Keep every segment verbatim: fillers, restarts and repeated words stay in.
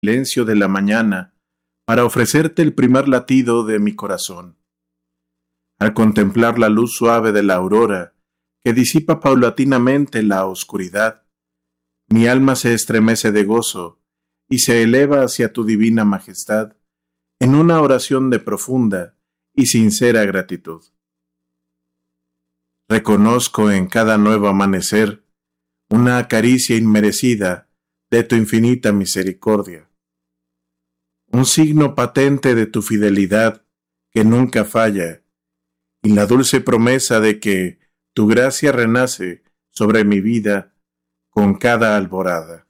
silencio de la mañana para ofrecerte el primer latido de mi corazón. Al contemplar la luz suave de la aurora que disipa paulatinamente la oscuridad, mi alma se estremece de gozo y se eleva hacia tu divina majestad en una oración de profunda y sincera gratitud. Reconozco en cada nuevo amanecer una caricia inmerecida de tu infinita misericordia, un signo patente de tu fidelidad que nunca falla, y la dulce promesa de que tu gracia renace sobre mi vida con cada alborada.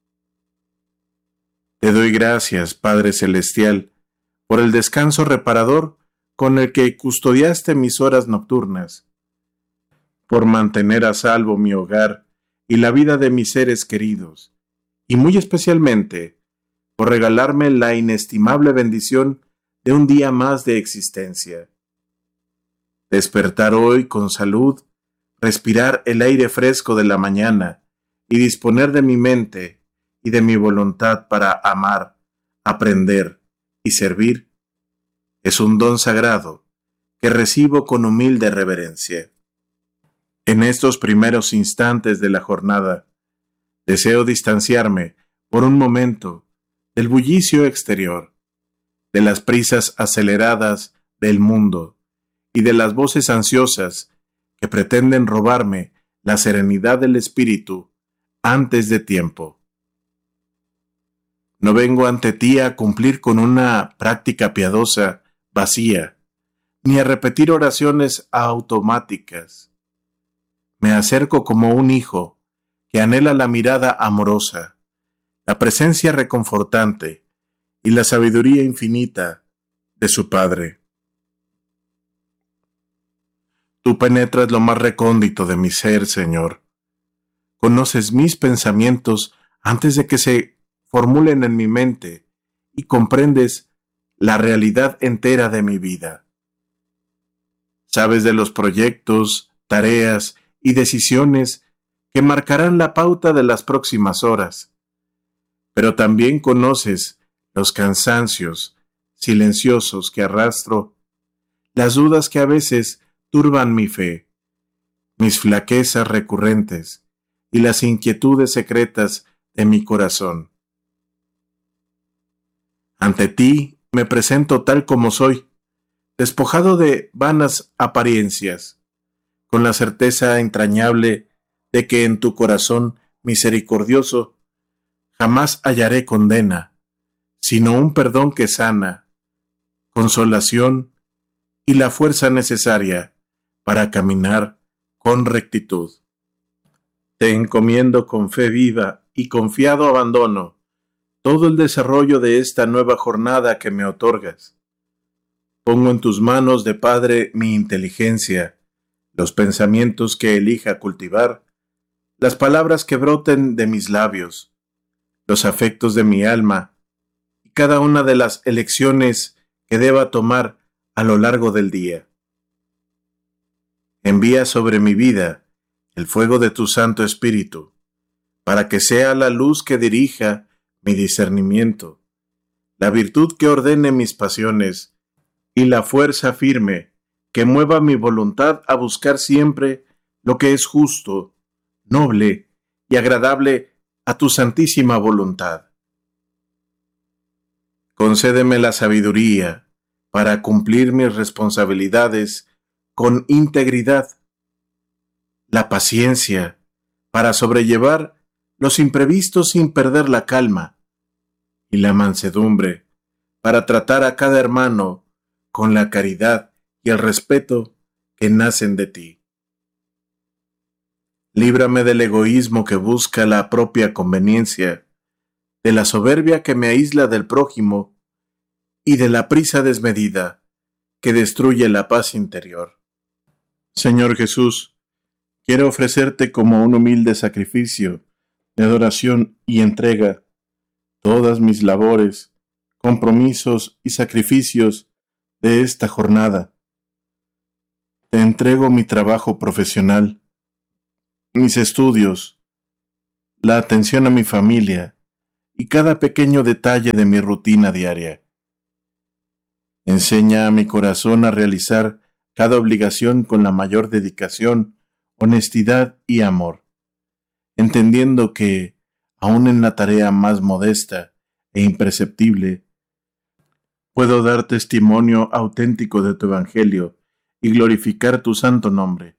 Te doy gracias, Padre Celestial, por el descanso reparador con el que custodiaste mis horas nocturnas, por mantener a salvo mi hogar y la vida de mis seres queridos, y muy especialmente por regalarme la inestimable bendición de un día más de existencia. Despertar hoy con salud, respirar el aire fresco de la mañana y disponer de mi mente y de mi voluntad para amar, aprender y servir, es un don sagrado que recibo con humilde reverencia. En estos primeros instantes de la jornada, deseo distanciarme por un momento del bullicio exterior, de las prisas aceleradas del mundo y de las voces ansiosas que pretenden robarme la serenidad del espíritu antes de tiempo. No vengo ante ti a cumplir con una práctica piadosa vacía, ni a repetir oraciones automáticas. Me acerco como un hijo que anhela la mirada amorosa, la presencia reconfortante y la sabiduría infinita de su Padre. Tú penetras lo más recóndito de mi ser, Señor. Conoces mis pensamientos antes de que se formulen en mi mente y comprendes la realidad entera de mi vida. Sabes de los proyectos, tareas y decisiones que marcarán la pauta de las próximas horas, pero también conoces los cansancios silenciosos que arrastro, las dudas que a veces turban mi fe, mis flaquezas recurrentes y las inquietudes secretas de mi corazón. Ante ti me presento tal como soy, despojado de vanas apariencias, con la certeza entrañable de que en tu corazón misericordioso jamás hallaré condena, sino un perdón que sana, consolación y la fuerza necesaria para caminar con rectitud. Te encomiendo con fe viva y confiado abandono todo el desarrollo de esta nueva jornada que me otorgas. Pongo en tus manos de Padre mi inteligencia, los pensamientos que elija cultivar, las palabras que broten de mis labios, los afectos de mi alma y cada una de las elecciones que deba tomar a lo largo del día. Envía sobre mi vida el fuego de tu Santo Espíritu, para que sea la luz que dirija mi discernimiento, la virtud que ordene mis pasiones y la fuerza firme que mueva mi voluntad a buscar siempre lo que es justo, noble y agradable a tu santísima voluntad. Concédeme la sabiduría para cumplir mis responsabilidades con integridad, la paciencia para sobrellevar los imprevistos sin perder la calma, y la mansedumbre para tratar a cada hermano con la caridad y el respeto que nacen de ti. Líbrame del egoísmo que busca la propia conveniencia, de la soberbia que me aísla del prójimo y de la prisa desmedida que destruye la paz interior. Señor Jesús, quiero ofrecerte como un humilde sacrificio de adoración y entrega todas mis labores, compromisos y sacrificios de esta jornada. Te entrego mi trabajo profesional, mis estudios, la atención a mi familia y cada pequeño detalle de mi rutina diaria. Enseña a mi corazón a realizar cada obligación con la mayor dedicación, honestidad y amor, entendiendo que, aun en la tarea más modesta e imperceptible, puedo dar testimonio auténtico de tu Evangelio y glorificar tu santo nombre.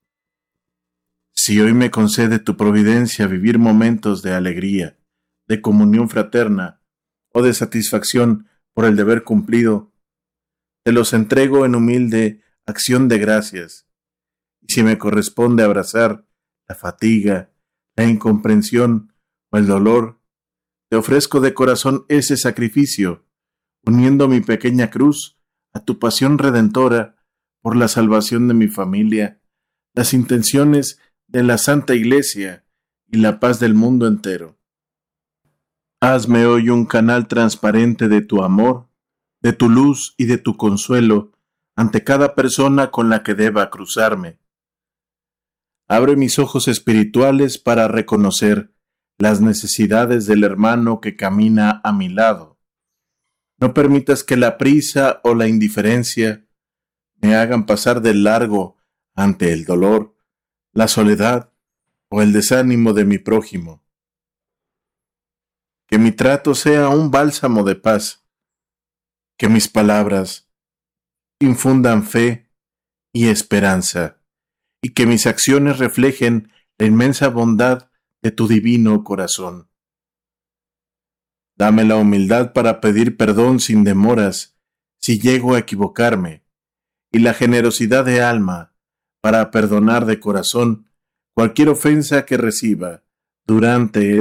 Si hoy me concede tu providencia vivir momentos de alegría, de comunión fraterna o de satisfacción por el deber cumplido, te los entrego en humilde acción de gracias. Y si me corresponde abrazar la fatiga, la incomprensión o el dolor, te ofrezco de corazón ese sacrificio, uniendo mi pequeña cruz a tu pasión redentora por la salvación de mi familia, las intenciones de la Santa Iglesia y la paz del mundo entero. Hazme hoy un canal transparente de tu amor, de tu luz y de tu consuelo ante cada persona con la que deba cruzarme. Abre mis ojos espirituales para reconocer las necesidades del hermano que camina a mi lado. No permitas que la prisa o la indiferencia me hagan pasar de largo ante el dolor, la soledad o el desánimo de mi prójimo. Que mi trato sea un bálsamo de paz, que mis palabras infundan fe y esperanza, y que mis acciones reflejen la inmensa bondad de tu divino corazón. Dame la humildad para pedir perdón sin demoras si llego a equivocarme, y la generosidad de alma para perdonar de corazón cualquier ofensa que reciba durante